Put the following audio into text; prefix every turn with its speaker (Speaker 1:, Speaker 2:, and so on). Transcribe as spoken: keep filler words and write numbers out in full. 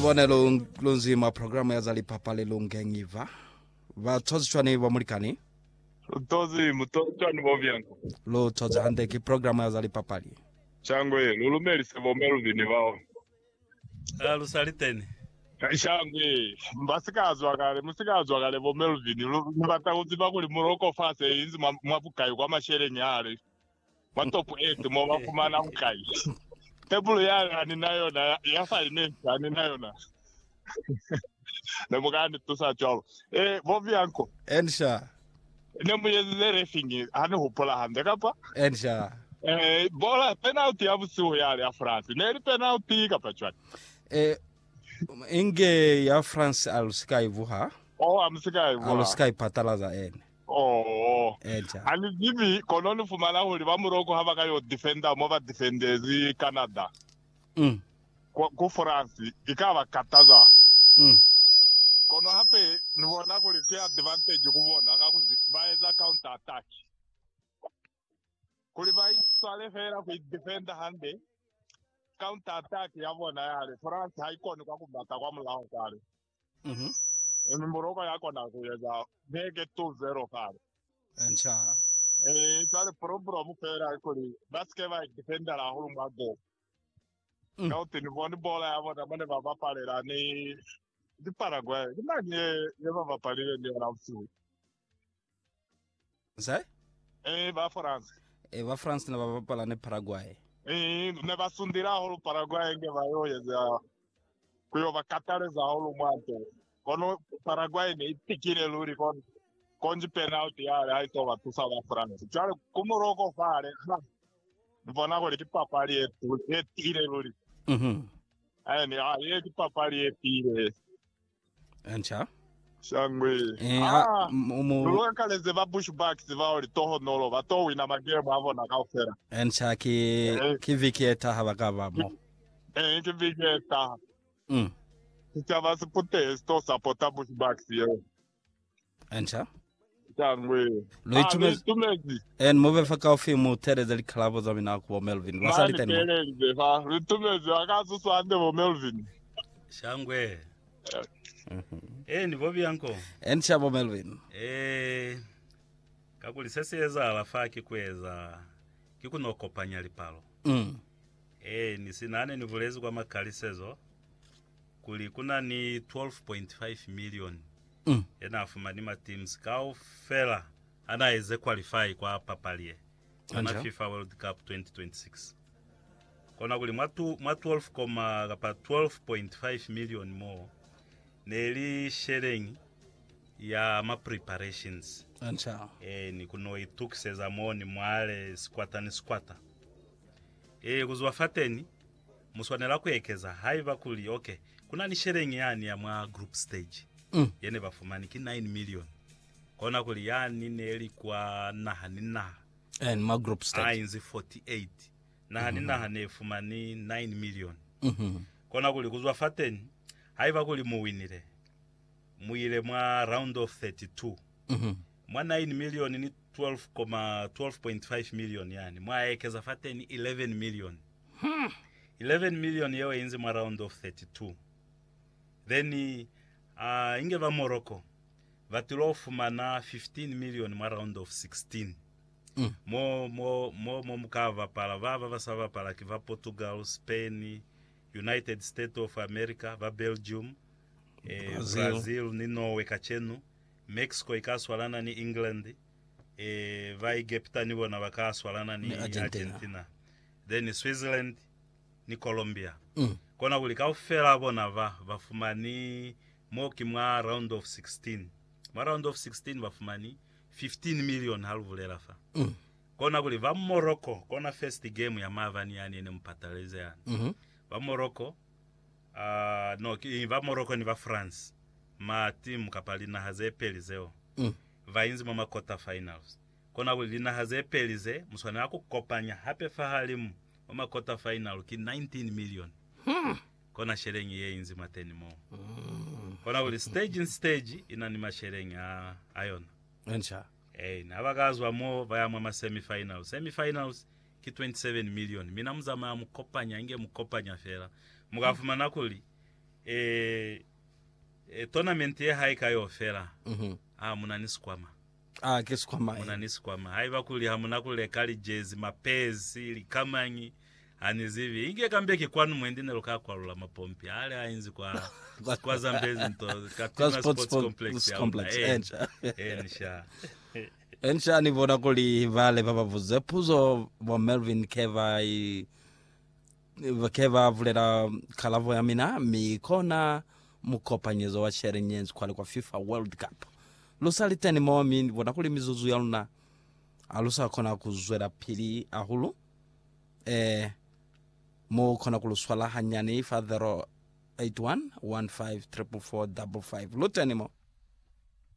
Speaker 1: Nobone lunzima programu ya zalipapa lelungengiva. Va tozi chwani wa mulikani.
Speaker 2: Tozi mutozi chwani bovianko.
Speaker 1: Lo tozi hande ki programu ya zalipapa li.
Speaker 2: Changwe lulumeli sebo melvini vao.
Speaker 3: Ah, lusaliteni.
Speaker 2: Changwe mbasikazwa kale musikazwa kale bo melvini lubata uziba kuli muroko fase inzi mwabukayi kwa mashere nyare. Matopu eight mo bakumana bukayi. Tebulu ya ni nayo na ya finance ni nayo na. Nemugani tusacholo. Eh bovianko.
Speaker 1: Ensha.
Speaker 2: Nemuyeze refingi ani hopola hande kapa.
Speaker 1: Ensha.
Speaker 2: Eh bola penalty ya busu ya ya France. Neri penalty kapa chwa.
Speaker 1: Eh inge ya France aluskai vuha.
Speaker 2: Oh amsikai vuha.
Speaker 1: Aluskai patala za en.
Speaker 2: Oh.
Speaker 1: Ensha.
Speaker 2: Ani bibi koloni fumana holi ba muroko haba kayo defender mo ba defenders Canada.
Speaker 1: Mm.
Speaker 2: Ku, ku France ikaba kataza.
Speaker 1: Mm.
Speaker 2: Kono hape nibona kuli ke advantage kubona ka kuzi baeza counter attack. Kuli ba isale fera ku defender hande counter attack yabona yale France haikoni kwa kubata kwa mlao kale.
Speaker 1: Mhm.
Speaker 2: Emi muroko yako na kuyeza nege two zero kale.
Speaker 1: Ensha.
Speaker 2: Eh sale problem fera kuli basketball defender la hulu mago.
Speaker 1: Mm.
Speaker 2: Kauti ni voni bola yabona mane baba pale la ni di Paraguay. Di mani ye baba pale ni na usu.
Speaker 1: Sai?
Speaker 2: Eh ba France.
Speaker 1: E va France na va pala ne Paraguay.
Speaker 2: Eh ne ba sundira holo Paraguay nge ba yo ya kuyo ba katare za holo mwanto. Kono Paraguay ne itikire luri kon konji penalty ya ai to ba tusa ba France. Chale kumuroko fare. Mbona ko ki papali e tu e tire luri.
Speaker 1: Mhm.
Speaker 2: Ai ni ai e ki papali e tire.
Speaker 1: Ensha.
Speaker 2: Shangwe.
Speaker 1: Eh
Speaker 2: Ah.
Speaker 1: mu
Speaker 2: Luka kale zeba pushbacks ziva ori toho nolo ba to wina magame avo na kaufera.
Speaker 1: ensha ki ki vikieta habakava mo.
Speaker 2: Eh ke bige ta.
Speaker 1: Mm.
Speaker 2: Tava se pute sto sapota pushbacks yo.
Speaker 1: Ensha.
Speaker 2: Shangwe.
Speaker 1: Lo
Speaker 2: Ah,
Speaker 1: itume
Speaker 2: tumezi.
Speaker 1: en move faka fimu tere del club za mina ku Melvin. Wasali
Speaker 2: Mani
Speaker 1: tenu.
Speaker 2: tele ziva. Tumezi akasu swande bo Melvin.
Speaker 3: Shangwe.
Speaker 1: Mhm.
Speaker 3: Eh ni bovianko.
Speaker 1: Ensha bo Melvin.
Speaker 3: Eh kakuli seseza alafa kikweza kikunokopanya lipalo.
Speaker 1: Mm.
Speaker 3: Eh ni sinane ni vulezi kwa makalisezo. Kuli kuna ni twelve point five million.
Speaker 1: Mm.
Speaker 3: Ena afumani ma teams kao fela anaweze qualify kwa papalie. Wana FIFA World Cup twenty twenty-six. Kona kuli mwatu mwa twelve koma kapa twelve point five million more. Neli sharing ya ma preparations.
Speaker 1: Ensha.
Speaker 3: Eh ni kuno itukiseza moni mwale squata ni squata. Eh kuzwa fateni muswanela kuekeza haiva kuli okay. Kuna ni sharing yani ya mwa group stage.
Speaker 1: Mm.
Speaker 3: Yene bafumani ki nine million. Kona kuli yani neli kwa naha ni naha.
Speaker 1: En ma group stage.
Speaker 3: Ainzi forty-eight. Naha ni naha ne fumani nine million.
Speaker 1: Mhm.
Speaker 3: Kona kuli kuzwa fateni haiva kuli muwinire. Muile mwa round of thirty-two.
Speaker 1: Mhm.
Speaker 3: Mwa nine million ni twelve point five million yani. Mwa ekeza fateni eleven million.
Speaker 1: Hmm.
Speaker 3: eleven million yewe inzi mwa round of thirty-two. Then uh, inge va Morocco vatilo fumana fifteen million mwa round of sixteen.
Speaker 1: Mm.
Speaker 3: Mo mo mo mo mukava pala vava vasava pala kiva Portugal, Spain, United States of America, va Belgium, eh,
Speaker 1: Brazil.
Speaker 3: Brazil ni Norway kachenu, Mexico ikaswalana ni England, eh, va Egypta ni wana vakaswalana ni,
Speaker 1: Ni Argentina.
Speaker 3: Argentina. Then Switzerland ni Colombia.
Speaker 1: Mm.
Speaker 3: Kona kulika ufera bona va vafumani moki mwa round of sixteen. Mwa round of sixteen vafumani fifteen million halvulela fa.
Speaker 1: Mm.
Speaker 3: Kona kuli va Morocco kona first game ya mavani yani ene mpataleze yani.
Speaker 1: Mhm.
Speaker 3: Va Morocco uh, no ki va Morocco ni va France. Ma team kapali na haze pelizeo.
Speaker 1: Mm.
Speaker 3: Va inzi mama quarter finals. Kona kuli na haze pelize muswana yako kopanya hape fahalimu mama quarter final ki nineteen million.
Speaker 1: Hmm.
Speaker 3: Kona sherengi ye inzi mateni mo.
Speaker 1: Mm.
Speaker 3: Kona uli stage in stage ina ni masherengi ayona.
Speaker 1: Ensha.
Speaker 3: Eh na abagazwa mo vaya mwa semi-finals. Semi-finals ki twenty-seven million. Mina mzama ya mukopanya inge mukopanya fera. Mugafuma nakuli e, e tournament ye haika yofera
Speaker 1: mhm
Speaker 3: ah munanisikwama
Speaker 1: ah kesikwama
Speaker 3: munanisikwama haiva kuli hamuna kule kali jezi mapezi likamanyi anizivi inge kambeke kwanu mwendine lokakwalula mapompi ale ainzi kwa kwa Zambezi nto Katima Sports, Sports Complex ya
Speaker 1: Complex
Speaker 3: ensha ensha
Speaker 1: ensha ni vona kuli vale papa vuzepuzo wa Melvin Keva i Keva vulera kalavo ya mina mikona mukopanyezo wa sharing nyenzi kwale kwa FIFA World Cup lusali teni momi vona kuli mizuzu ya luna alusa kona kuzwera pili ahulu eh mo kona kuluswala hanyani fa zero eight one one five four four four five five luteni mo